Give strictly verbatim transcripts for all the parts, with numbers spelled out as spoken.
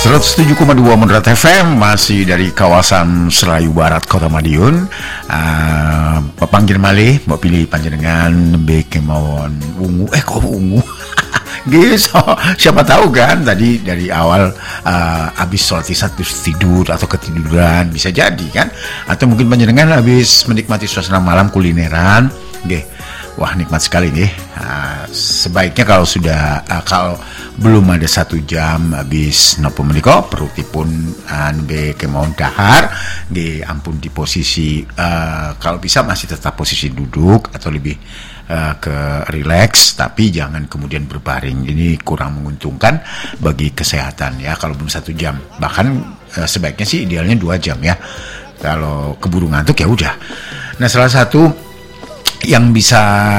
seratus tujuh koma dua Moderat F M masih dari kawasan Serayu Barat Kota Madiun. Uh, Papanggil malih mau pilih panjenengan nembe kemawon ungu eh kok ungu. Gitu, siapa tahu kan tadi dari awal uh, habis sholat isya terus tidur atau ketiduran, bisa jadi kan, atau mungkin panjenengan habis menikmati suasana malam kulineran, nggih. Wah, nikmat sekali nih. Uh, sebaiknya kalau sudah uh, kalau belum ada satu jam habis nopo menika perutipun anbe uh, kemauan dahar, nggih, ampun di posisi uh, kalau bisa masih tetap posisi duduk atau lebih uh, ke relax, tapi jangan kemudian berbaring. Ini kurang menguntungkan bagi kesehatan ya kalau belum satu jam. Bahkan uh, sebaiknya sih idealnya dua jam ya. Kalau keburu ngantuk ya udah. Nah, salah satu yang bisa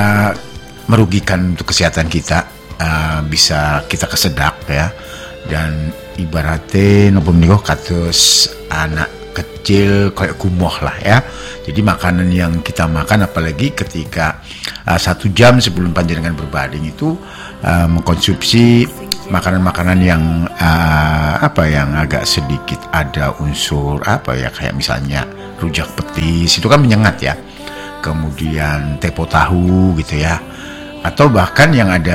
merugikan untuk kesehatan kita, uh, bisa kita kesedak ya, dan ibaratnya nopo menika kados anak kecil kayak gumoh lah ya. Jadi makanan yang kita makan apalagi ketika uh, satu jam sebelum panjenengan berbaring itu uh, mengkonsumsi makanan-makanan yang uh, apa yang agak sedikit ada unsur apa ya, kayak misalnya rujak petis itu kan menyengat ya. Kemudian tepo tahu gitu ya, atau bahkan yang ada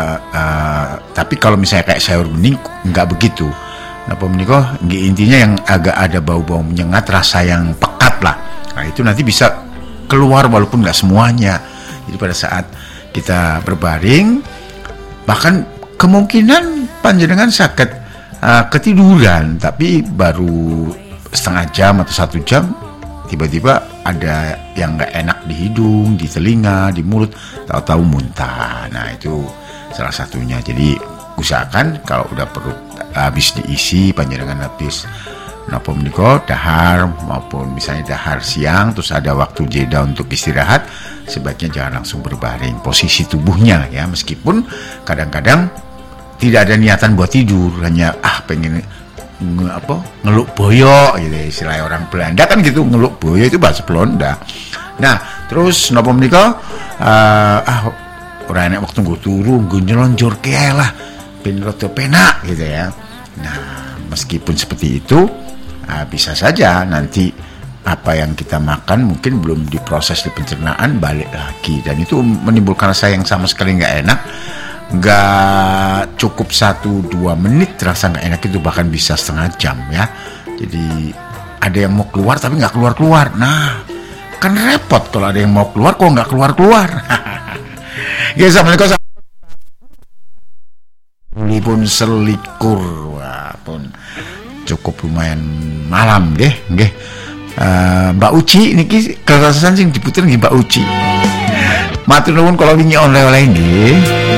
uh, tapi kalau misalnya kayak sayur bening nggak begitu. Nah, pemeniko intinya yang agak ada bau-bau menyengat, rasa yang pekat lah. Nah, itu nanti bisa keluar walaupun nggak semuanya. Jadi pada saat kita berbaring, bahkan kemungkinan panjenengan sakit uh, ketiduran, tapi baru setengah jam atau satu jam tiba-tiba ada yang nggak enak di hidung, di telinga, di mulut, tahu-tahu muntah. Nah, itu salah satunya. Jadi usahakan kalau udah perut habis diisi, panjenengan habis napa menika dahar maupun misalnya dahar siang terus ada waktu jeda untuk istirahat, sebaiknya jangan langsung berbaring. Posisi tubuhnya ya, meskipun kadang-kadang tidak ada niatan buat tidur, hanya ah pengen nge, apa ngeluk boyo gitu, istilah orang Belanda kan gitu, ngeluk boyo itu bahasa Belanda. Nah, terus napa menika uh, ah ora enek waktu nggo turu, nggo nyelonjor kae lah ben rada penak gitu ya. Nah, meskipun seperti itu uh, bisa saja nanti apa yang kita makan mungkin belum diproses di pencernaan balik lagi, dan itu menimbulkan rasa yang sama sekali nggak enak. Nggak cukup satu dua menit rasa nggak enak itu bahkan bisa setengah jam ya. Jadi ada yang mau keluar tapi nggak keluar keluar. Nah, kan repot kalau ada yang mau keluar kok nggak keluar keluar. Ya, assalamualaikum. Ini pun selikur, wah pun cukup lumayan malam deh, nggih. Uh, Mbak Uci niki kerasan sing diputer nggih Mbak Uci. Matur nuwun kalau wingi oleh-oleh nggih.